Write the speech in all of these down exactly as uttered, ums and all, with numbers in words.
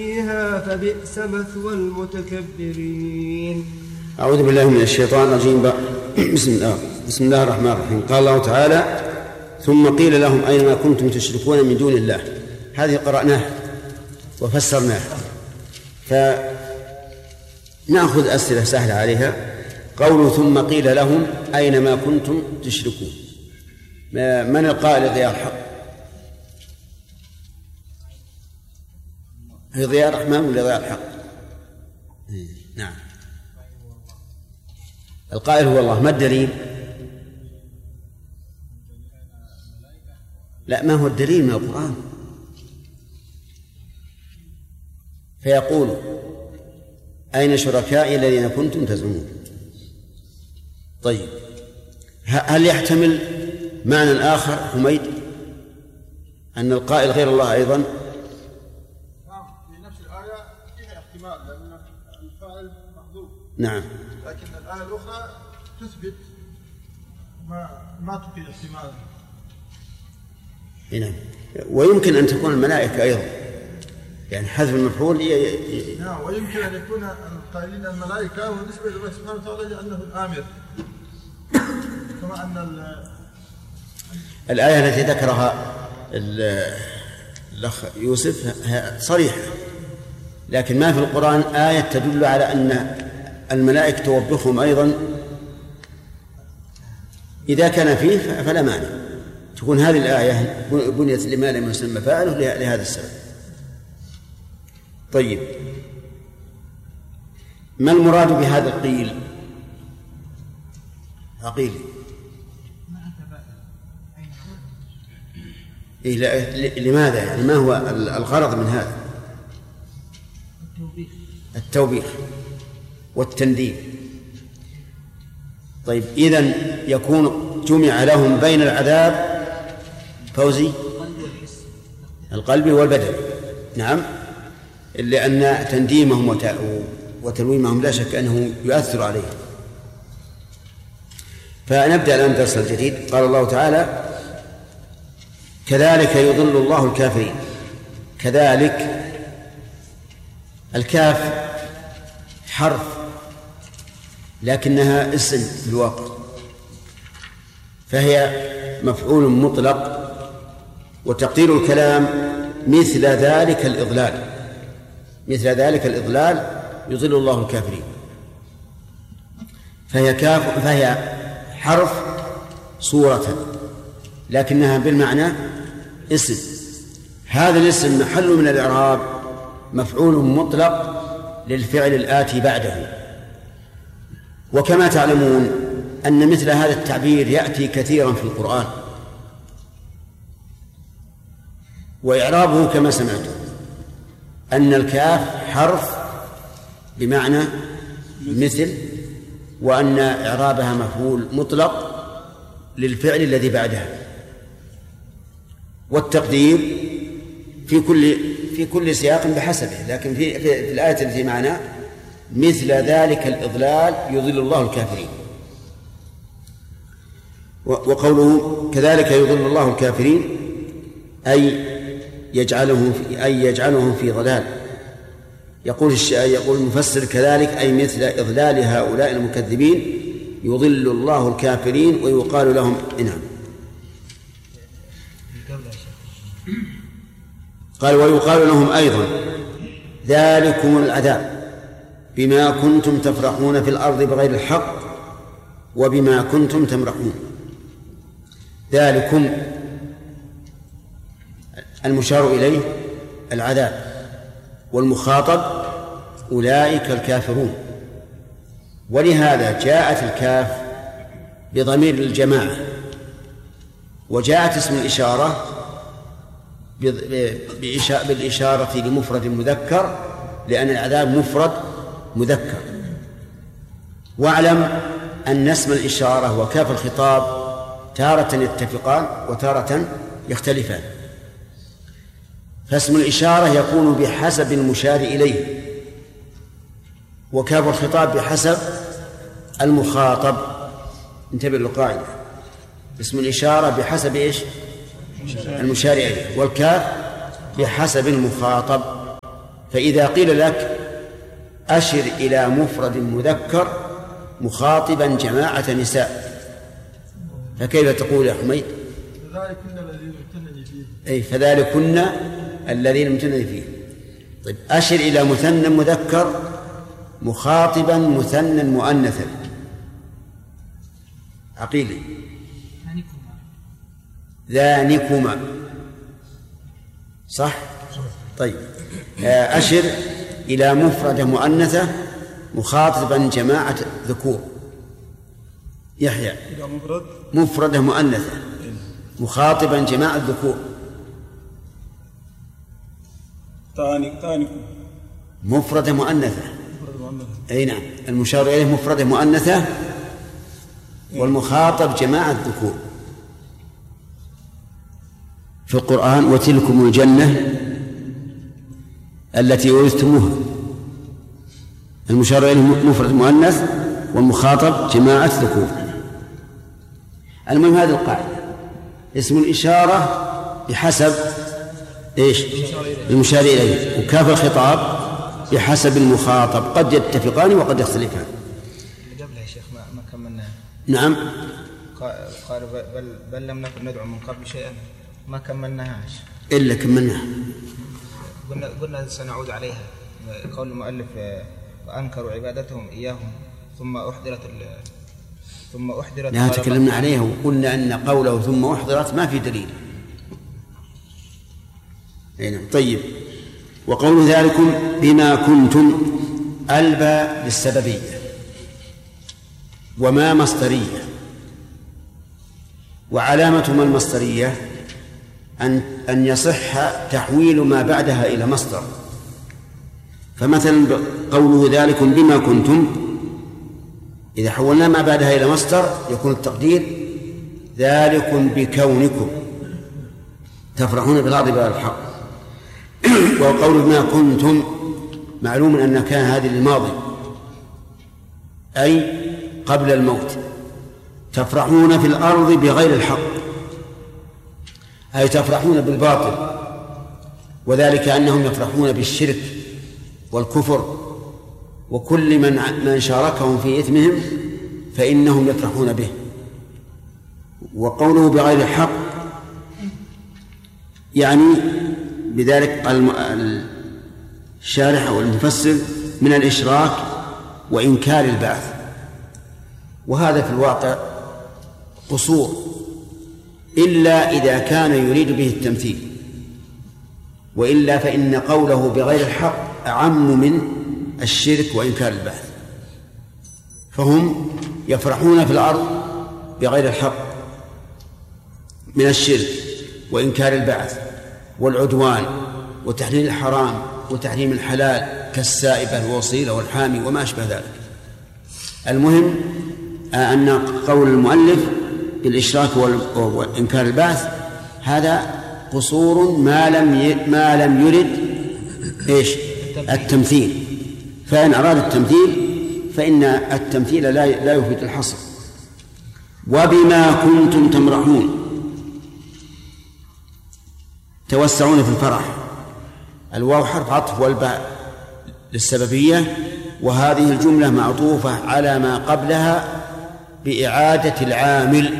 فيها فبئس مثوى المتكبرين. أعوذ بالله من الشيطان الرجيم. بسم الله بسم الله الرحمن الرحيم. قال الله تعالى: ثم قيل لهم أين ما كنتم تشركون من دون الله. هذه قرأناها وفسرناها، فنأخذ أسئلة سهلة عليها. قوله ثم قيل لهم أين ما كنتم تشركون، من القائل ضياء الحق؟ هي ضياء الرحمن ولا ضياء الحق؟ نعم، القائل هو الله. ما الدليل؟ لا، ما هو الدليل؟ من القرآن. فيقول: أين شركائي الذين كنتم تزعمون؟ طيب، هل يحتمل معنى آخر حميد، أن القائل غير الله أيضا؟ نعم، في نفس الآية فيها احتمال لأن الفاعل محذوف. نعم، لكن الآية الأخرى تثبت ما ما تفيد احتمال. نعم، ويمكن أن تكون الملائكة أيضا، يعني حذف المفعول ي... ي... نعم، ويمكن أن يكون القائلين الملائكة ونسبة إلى الله سبحانه وتعالى لأنه الآمر، كما أن ال... الآية التي ذكرها الأخ يوسف صريحة، لكن ما في القرآن آية تدل على أن الملائكة توبخهم أيضا. إذا كان فيه فلا مانع تكون هذه الآية بنيت لما لم يسمى فاعله لهذا السبب. طيب، ما المراد بهذا القيل؟ عقيل. إيه، لماذا؟ يعني ما هو الغرض من هذا؟ التوبيخ التوبيخ والتنديد. طيب، إذن يكون جمع لهم بين العذاب فوزي القلب والبدن. نعم، لأن تنديمهم وتلويمهم لا شك أنه يؤثر عليهم. فنبدأ الآن درس الجديد. قال الله تعالى: كذلك يضل الله الكافرين. كذلك، الكاف حرف لكنها اسم في الواقع، فهي مفعول مطلق، وتقدير الكلام مثل ذلك الإضلال. مثل ذلك الإضلال يضل الله الكافرين. فهي كاف، فهي حرف صورة لكنها بالمعنى اسم. هذا الاسم محل من الإعراب مفعول مطلق للفعل الآتي بعده. وكما تعلمون أن مثل هذا التعبير يأتي كثيرا في القرآن، وإعرابه كما سمعتم أن الكاف حرف بمعنى مثل، وأن إعرابها مفعول مطلق للفعل الذي بعدها. والتقدير في كل في كل سياق بحسبه، لكن في, في الآية التي معنا مثل ذلك الإضلال يضل الله الكافرين. وقوله كذلك يضل الله الكافرين أي يجعلهم في أي يجعلهم في ضلال. يقول يقول المفسر: كذلك أي مثل إضلال هؤلاء المكذبين يضل الله الكافرين ويقال لهم إنهم. قال: ويقال لهم أيضا ذلكم العذاب بما كنتم تفرحون في الأرض بغير الحق وبما كنتم تمرحون. ذلكم المشار إليه العذاب، والمخاطب أولئك الكافرون. ولهذا جاءت الكاف بضمير الجماعة، وجاءت اسم الإشارة بالإشارة لمفرد مذكر، لأن العذاب مفرد مذكر. واعلم أن اسم الإشارة وكاف الخطاب تارة يتفقان وتارة يختلفان. فاسم الإشارة يكون بحسب المشار إليه، وكاف الخطاب بحسب المخاطب. انتبه للقاعدة: اسم الإشارة بحسب إيش؟ المشار إليه، والكاف بحسب المخاطب. فإذا قيل لك أشر إلى مفرد مذكر مخاطبا جماعة نساء، فكيف تقول يا حميد؟ فذلكن الذين امتنني فيه. أي فذلكن الذين امتنني فيه. طيب أشر إلى مثنى مذكر مخاطبا مثنى مؤنثا. عقيلي ذانكما صح؟ طيب أشر إلى مفردة مؤنثة مخاطبا جماعة ذكور. يحيى مفردة مؤنثة مخاطبا جماعة ذكور. مفردة مؤنثة. أي نعم، المشار إليه مفردة مؤنثة والمخاطب جماعة ذكور. في القرآن وتلكم الجنة التي أورثتموها، المشار إليه مفرد مؤنث والمخاطب جماعة ذكور. المهم هذه القاعدة، اسم الإشارة بحسب إيش؟ المشار إليه، وكاف الخطاب بحسب المخاطب، قد يتفقان وقد يختلفان. قبلها يا شيخ ما ما كملناها. نعم. قال بل بل لم نكن ندعو من قبل شيئا، ما كملناهاش. إلا كملناها. قلنا قلنا سنعود عليها. قول المؤلف وأنكروا عبادتهم إياهم ثم أحضرت ثم أحضرت. لا تكلمنا عليها وقلنا أن قوله ثم أحضرت ما في دليل. طيب وقول ذلكم بما كنتم ألبى للسببية وما مصدرية، وعلامة ما المصدرية أن أن يصح تحويل ما بعدها إلى مصدر. فمثلا قوله ذلكم بما كنتم، إذا حولنا ما بعدها إلى مصدر يكون التقدير ذلكم بكونكم تفرحون بالأرض بغير الحق. وقول ما كنتم معلوم أن كان هذه للماضي أي قبل الموت، تفرحون في الأرض بغير الحق أي تفرحون بالباطل، وذلك أنهم يفرحون بالشرك والكفر وكل من من شاركهم في إثمهم فإنهم يفرحون به. وقوله بغير الحق يعني بذلك الشارح أو المفسر من الإشراك وإنكار البعث، وهذا في الواقع قصور إلا إذا كان يريد به التمثيل، وإلا فإن قوله بغير الحق أعم من الشرك وإنكار البعث. فهم يفرحون في الأرض بغير الحق من الشرك وإنكار البعث والعدوان وتحليل الحرام وتحريم الحلال كالسائبة الوصيلة والحامي وما أشبه ذلك. المهم أن قول المؤلف بالإشراك وإنكار البعث هذا قصور ما لم ما لم يرد إيش التمثيل، فإن أراد التمثيل فإن التمثيل لا لا يفيد الحصر. وبما كنتم تمرحون توسعون في الفرح، الواو حرف عطف والباء للسببية، وهذه الجملة معطوفة على ما قبلها بإعادة العامل.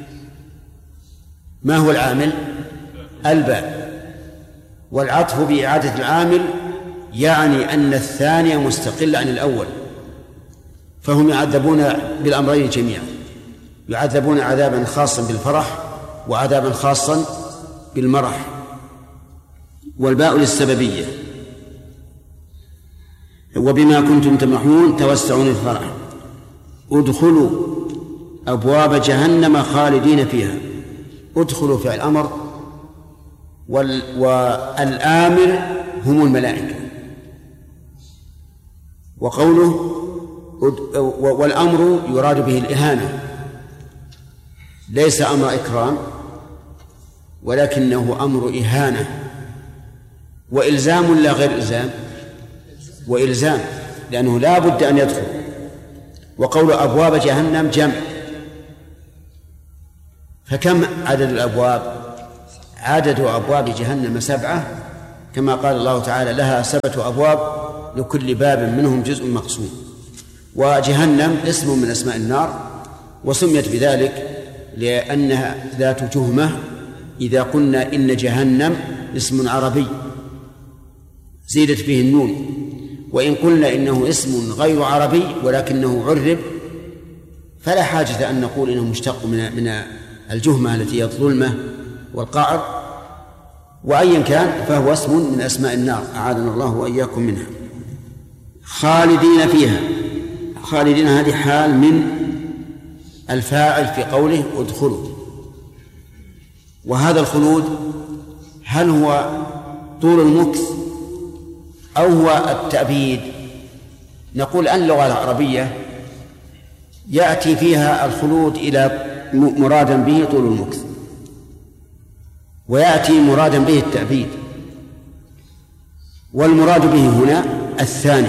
ما هو العامل؟ الباء. والعطف بإعادة العامل يعني أن الثانية مستقل عن الأول، فهم يعذبون بالأمرين جميعا، يعذبون عذابا خاصا بالفرح وعذابا خاصا بالمرح. والباء للسببية. وبما كنتم تمرحون توسعون الفرح. ادخلوا أبواب جهنم خالدين فيها. ادخلوا فعل أمر، والآمر هم الملائكة. وقوله والأمر يراد به الإهانة، ليس أمر إكرام ولكنه أمر إهانة وإلزام لا غير إلزام، وإلزام لأنه لا بد أن يدخل. وقول أبواب جهنم جمع، فكم عدد الأبواب؟ عدد أبواب جهنم سبعة، كما قال الله تعالى لها سبعة أبواب لكل باب منهم جزء مقسوم. وجهنم اسم من أسماء النار، وسميت بذلك لأنها ذات جهمة. إذا قلنا إن جهنم اسم عربي زيدت فيه النون، وإن قلنا إنه اسم غير عربي ولكنه عرب فلا حاجة أن نقول إنه مشتق من من الجهمة التي هي الظلمة والقعر. وأيا كان فهو اسم من أسماء النار، أعاذنا الله وإياكم منها. خالدين فيها، خالدين هذه حال من الفاعل في قوله ادخلوا. وهذا الخلود هل هو طول المكث أو هو التأبيد؟ نقول أن اللغة العربية يأتي فيها الخلود إلى مرادا به طول المكث، ويأتي مرادا به التأبيد، والمراد به هنا الثاني،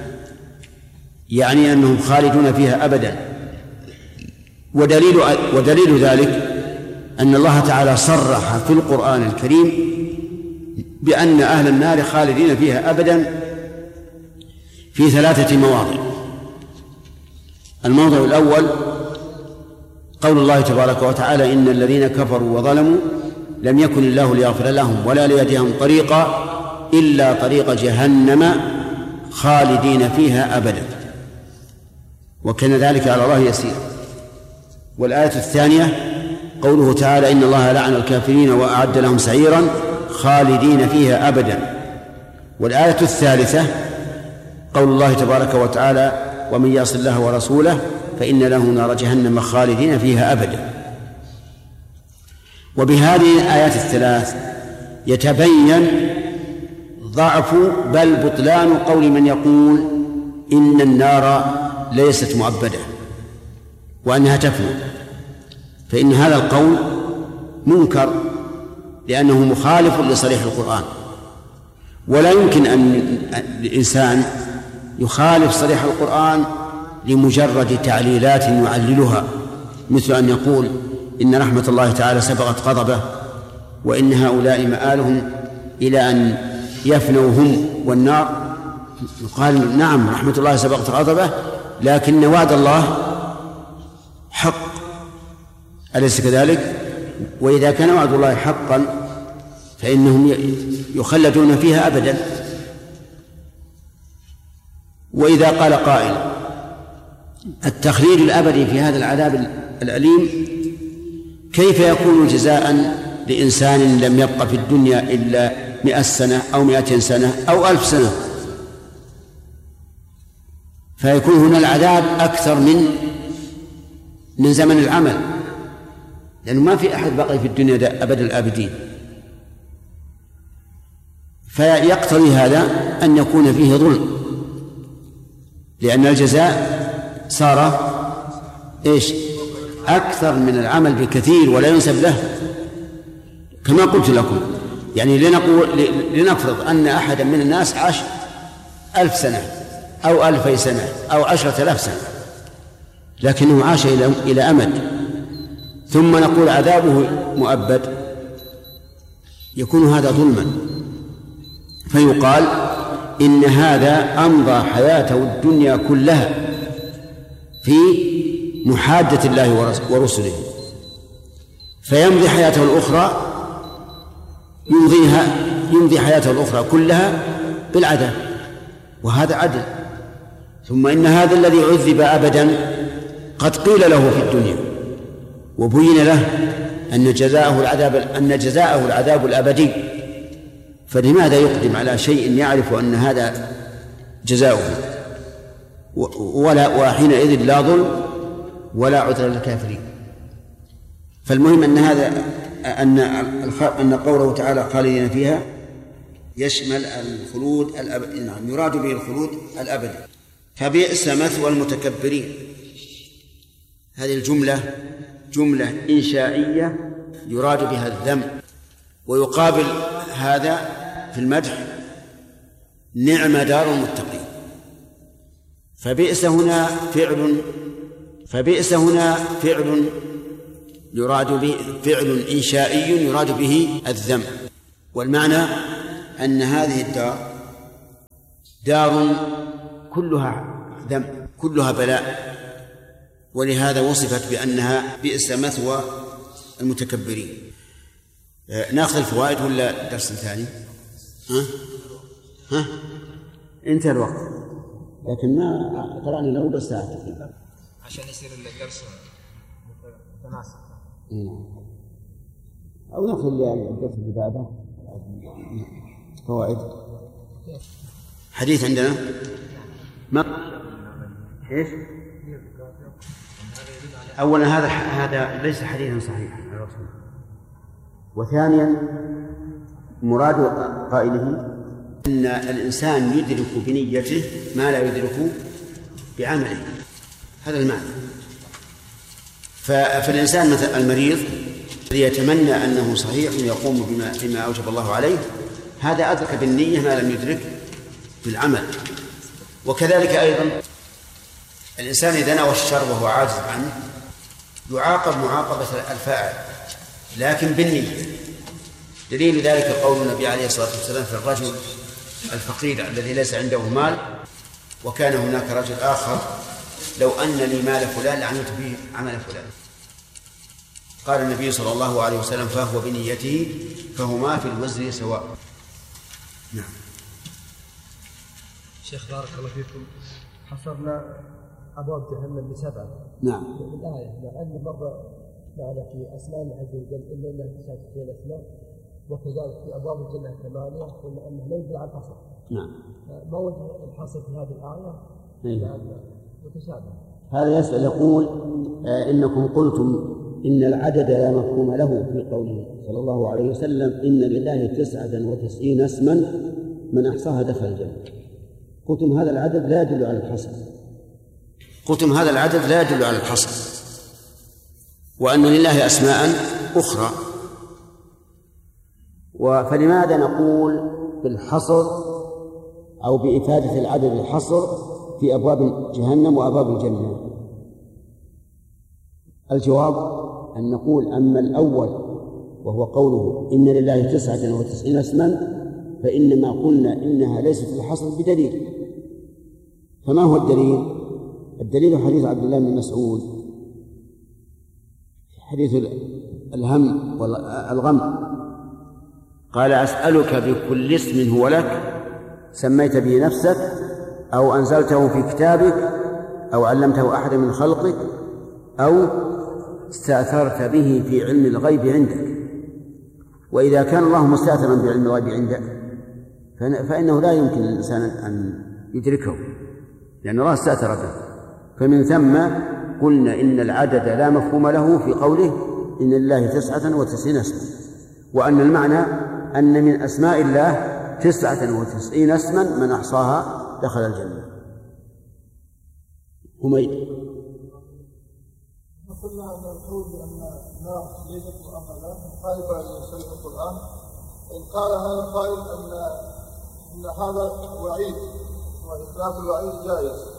يعني أنهم خالدون فيها أبدا. ودليل, ودليل ذلك أن الله تعالى صرح في القرآن الكريم بأن أهل النار خالدين فيها أبدا في ثلاثة مواضع. الموضع الأول قول الله تبارك وتعالى إن الذين كفروا وظلموا لم يكن الله ليغفر لهم ولا ليهديهم طريقا إلا طريق جهنم خالدين فيها أبدا، وكان ذلك على الله يسير. والآية الثانية قوله تعالى إن الله لعن الكافرين وأعد لهم سعيرا خالدين فيها أبدا. والآية الثالثة قول الله تبارك وتعالى ومن يعص الله ورسوله فإن له نار جهنم خالدين فيها أبدا. وبهذه الآيات الثلاث يتبين ضعف بل بطلان قول من يقول إن النار ليست مؤبدة وأنها تفنى، فإن هذا القول منكر لأنه مخالف لصريح القرآن. ولا يمكن أن الإنسان يخالف صريح القرآن لمجرد تعليلات يعللها، مثل أن يقول إن رحمة الله تعالى سبقت غضبه وإن هؤلاء مآلهم إلى أن يفنوا هم والنار. يقال نعم رحمة الله سبقت غضبه، لكن وعد الله حق، أليس كذلك؟ وإذا كان وعد الله حقا فإنهم يخلدون فيها أبدا. وإذا قال قائل التخليد الأبدي في هذا العذاب الأليم كيف يكون جزاء لإنسان لم يبق في الدنيا إلا مئة سنة أو مئتين سنة أو ألف سنة؟ فيكون هنا العذاب أكثر من من زمن العمل، لأنه ما في أحد بقي في الدنيا أبد الآبدين. فيقتضي هذا أن يكون فيه ظلم، لأن الجزاء صار إيش أكثر من العمل بكثير ولا ينسب له. كما قلت لكم يعني لنقول لنفرض أن أحدا من الناس عاش ألف سنة أو ألفي سنة أو عشرة آلاف سنة، لكنه عاش إلى إلى أمد، ثم نقول عذابه مؤبد، يكون هذا ظلما. فيقال إن هذا أمضى حياته الدنيا كلها في محادة الله ورسله، فيمضي حياته الأخرى يمضيها يمضي حياته الأخرى كلها بالعذاب، وهذا عدل. ثم إن هذا الذي عذب أبدا قد قيل له في الدنيا وبين له أن جزاءه العذاب أن جزاءه العذاب الأبدي، فلماذا يقدم على شيء يعرف أن هذا جزاؤه؟ ولا وحينئذ لا ظلم ولا عذر للكافرين. فالمهم أن هذا أن أن قوله تعالى خالدين فيها يشمل الخلود الأبدي، نعم يراد به الخلود الأبدي. فبئس مثوى المتكبرين، هذه الجملة جملة إنشائية يراد بها الذم، ويقابل هذا في المدح نعم دار المتقين. فبئس هنا فعل فبئس هنا فعل يراد به فعل إنشائي يراد به الذم، والمعنى أن هذه الدار دار كلها ذنب كلها بلاء، ولهذا وصفت بأنها بئس مثوى المتكبرين. ناخذ الفوائد ولا درس ثاني؟ ها؟ ها؟ انتهى الوقت، لكن ما قرأنا له بس ساعة عشان يصير الدرس متناسق. أو ناخذ الدرس اللي بعده فوائد. حديث عندنا ما ايش؟ أولا هذا هذا ليس حديثا صحيحا، وثانيا مراد قائله أن الإنسان يدرك بنيته ما لا يدرك بعمله، هذا المعنى. فالإنسان مثل المريض الذي يتمنى أنه صحيح يقوم بما, بما أوجب الله عليه، هذا أدرك بالنية ما لم يدرك بالعمل. وكذلك أيضا الإنسان إذا نوى الشر وهو عاجز عنه يعاقب معاقبة الفاعل لكن بالنية. دليل ذلك قول النبي عليه الصلاة والسلام في الرجل الفقير الذي ليس عنده مال وكان هناك رجل آخر لو أن لي مال فلان لعملت به عمل فلان، قال النبي صلى الله عليه وسلم فهو بنيته فهما في الوزر سواء. نعم. شيخ بارك الله فيكم، حصرنا أبواب جهنم بسبعة. نعم. الآية لأن مرة معنا في أسماء الله عز وجل إلا أنها تسعة وتسعين أسماء، وكذلك في أبواب الجنة ثمانية، قلنا أنه لا يدل على الحصر. نعم. ما وجه الحصر في هذه الآية؟ لأن متشابه. هذا يسأل يقول آه إنكم قلتم إن العدد لا مفهوم له في قوله صلى الله عليه وسلم إن لله تسعة وتسعين اسما من أحصاها دخل الجنة. قلتم هذا العدد لا يدل على الحصر. قلتم هذا العدد لا يدل على الحصر، وأن لله أسماء أخرى. فلماذا نقول بالحصر أو بإفادة العدد الحصر في أبواب جهنم وأبواب الجنة؟ الجواب أن نقول أما الأول وهو قوله إن لله تسعة وتسعين اسما فإنما قلنا إنها ليست الحصر بدليل. فما هو الدليل؟ الدليل حديث عبد الله بن مسعود، حديث الهم والغم، قال أسألك بكل اسم هو لك سميت به نفسك أو أنزلته في كتابك أو علمته أحد من خلقك أو استأثرت به في علم الغيب عندك. وإذا كان الله مستأثرا بعلم الغيب عندك فإنه لا يمكن للإنسان أن يدركه لأن الله استأثر به. فمن ثم قلنا إن العدد لا مفهوم له في قوله إن لله تسعة وتسعين اسما، وأن المعنى أن من أسماء الله تسعة وتسعين اسما من أحصاها دخل الجنة. هميد. قلنا أن القول بأن النار ليست مؤمنة مخالفة لنصوص القرآن، إن قال هذا القائل أن أن هذا وعيد وإخلاف الوعيد جائز،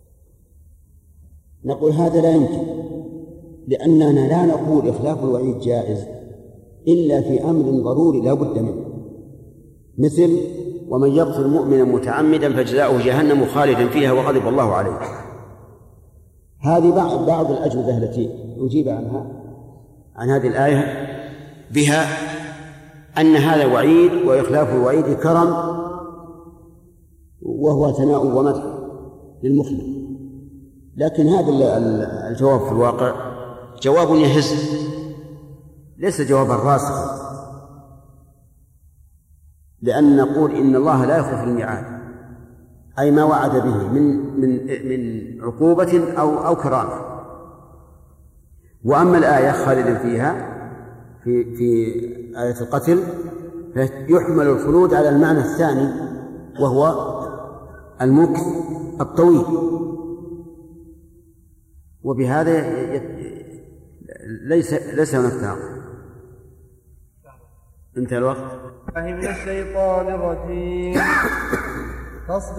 نقول هذا لا يمكن، لأننا لا نقول إخلاف الوعيد جائز إلا في أمر ضروري لا بد منه، مثل ومن يقتل مؤمنا متعمدا فجزاؤه جهنم خالدا فيها وغضب الله عليه. هذه بعض بعض الأجوبة التي أجيب عنها عن هذه الآية بها أن هذا وعيد وإخلاف الوعيد كرم وهو ثناء ومدح للمخلص. لكن هذا الجواب في الواقع جواب يهز، ليس جوابا راسخا، لأن نقول إن الله لا يخلف الميعاد، أي ما وعد به من من من عقوبة أو أو كرامة. وأما الآية خالدا فيها في في آية القتل فيحمل الخلود على المعنى الثاني وهو المكث الطويل، وبهذا ليس ليس هناك تناقض. انتهى الوقت. من الشيطان الرجيم.